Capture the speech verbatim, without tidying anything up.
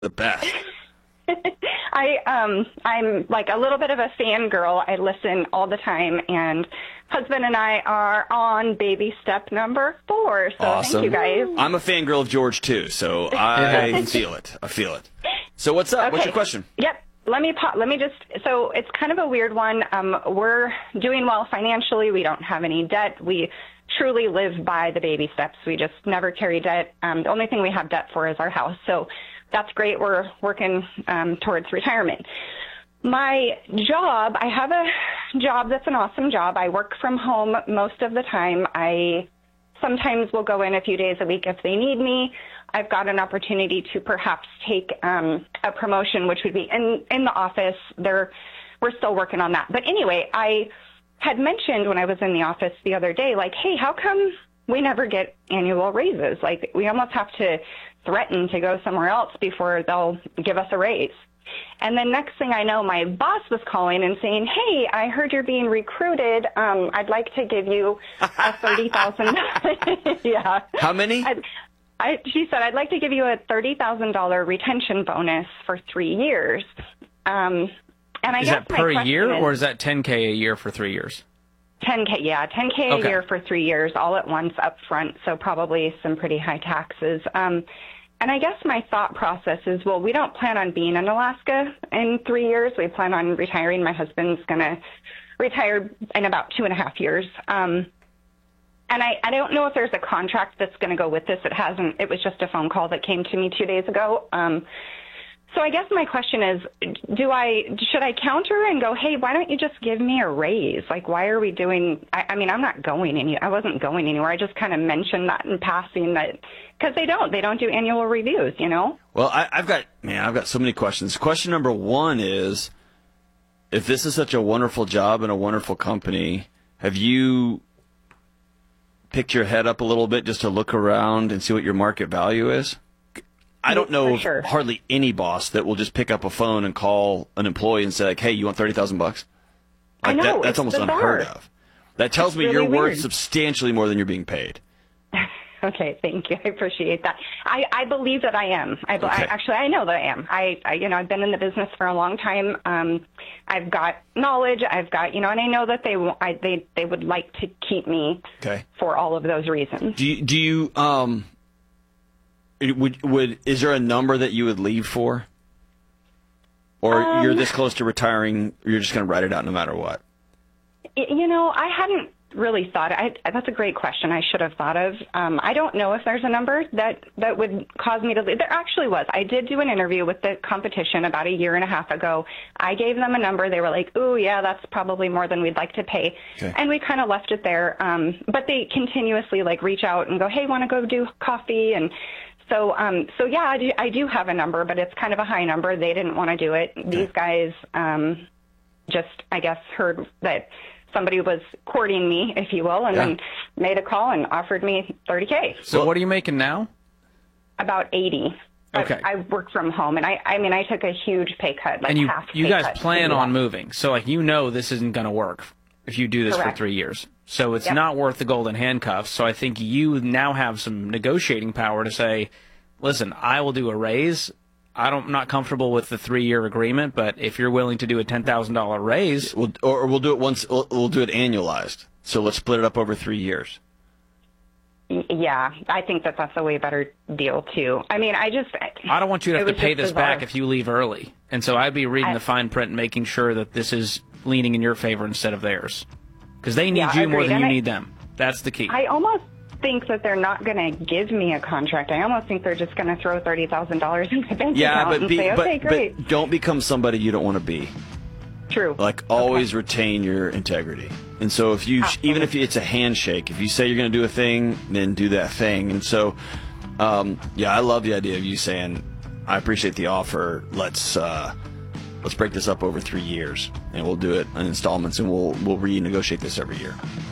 The best. I um I'm like a little bit of a fangirl. I listen all the time, and husband and I are on baby step number four. So Awesome. thank you guys. I'm a fangirl of George too, so I feel it. I feel it. So what's up? Okay. What's your question? Yep. Let me pop, let me just, so it's kind of a weird one. Um, we're doing well financially. We don't have any debt. We truly live by the baby steps. We just never carry debt. Um, the only thing we have debt for is our house. So that's great. We're working um, towards retirement. My job, I have a job that's an awesome job. I work from home most of the time. I sometimes will go in a few days a week if they need me. I've got an opportunity to perhaps take um, a promotion, which would be in, in the office. They're, we're still working on that. But anyway, I had mentioned when I was in the office the other day, like, hey, how come we never get annual raises? Like, we almost have to threaten to go somewhere else before they'll give us a raise. And then next thing I know, my boss was calling and saying, hey, I heard you're being recruited. Um, I'd like to give you a thirty thousand dollars. Yeah. How many? I, I, she said, I'd like to give you a thirty thousand dollars retention bonus for three years. Um, and I is guess that per my year, is, or is that ten K a year for three years? ten K, yeah, ten K Okay. a year for three years, all at once up front, so probably some pretty high taxes. Um, and I guess my thought process is, well, we don't plan on being in Alaska in three years. We plan on retiring. My husband's going to retire in about two and a half years. Um, and I, I don't know if there's a contract that's going to go with this. It hasn't. It was just a phone call that came to me two days ago. Um, So I guess my question is, do I should I counter and go, hey, why don't you just give me a raise? Like, why are we doing? I, I mean, I'm not going any. I wasn't going anywhere. I just kind of mentioned that in passing, that because they don't they don't do annual reviews, you know. Well, I, I've got man, I've got so many questions. Question number one is, if this is such a wonderful job and a wonderful company, have you picked your head up a little bit just to look around and see what your market value is? I don't know For sure. of hardly any boss that will just pick up a phone and call an employee and say, like, hey, you want thirty thousand bucks? I Like know, that, that's it's almost bizarre. unheard of. That tells It's me really you're worth weird. substantially more than you're being paid. Okay, thank you. I appreciate that. I, I believe that I am. I, Okay. I actually I know that I am. I, I you know I've been in the business for a long time. Um, I've got knowledge. I've got you know, and I know that they will- I, they they would like to keep me Okay. for all of those reasons. Do you, do you um would would is there a number that you would leave for? Or Um, you're this close to retiring, you're just going to write it out no matter what? Y- You know, I hadn't really thought. I, that's a great question. I should have thought of. Um, I don't know if there's a number that that would cause me to leave. There actually was. I did do an interview with the competition about a year and a half ago. I gave them a number. They were like, "Ooh, yeah, that's probably more than we'd like to pay," Okay. and we kind of left it there. Um, but they continuously like reach out and go, "Hey, want to go do coffee?" and So, um, so yeah, I do, I do have a number, but it's kind of a high number. They didn't want to do it. These guys um, just, I guess, heard that somebody was courting me, if you will, and Yeah. then made a call and offered me thirty K. So Well- what are you making now? About eighty. But Okay. I work from home, and I, I mean, I took a huge pay cut, like And you half you pay guys cut. plan Yeah. on moving, so like you know this isn't going to work if you do this Correct. for three years. So it's Yep. not worth the golden handcuffs. So I think you now have some negotiating power to say, listen, I will do a raise. I don't, I'm not comfortable with the three-year agreement, but if you're willing to do a ten thousand dollar raise, We'll, or we'll do it once. We'll, we'll do it annualized. So let's split it up over three years. Y- Yeah, I think that that's a way better deal, too. I mean, I just... I don't want you to have it to was pay just this back bizarre. if you leave early. And so I'd be reading I- the fine print and making sure that this is leaning in your favor instead of theirs. Because they need Yeah, you more agreed. than And you I- need them. That's the key. I almost think that they're not going to give me a contract. I almost think they're just going to throw thirty thousand dollars in my bank Yeah, account but and be, say, okay, but, great. but don't become somebody you don't want to be. True. Like always retain your integrity. And so if you, even if it's a handshake, if you say you're going to do a thing, then do that thing. And so, um, yeah, I love the idea of you saying, I appreciate the offer. Let's uh, let's break this up over three years, and we'll do it in installments, and we'll we'll renegotiate this every year.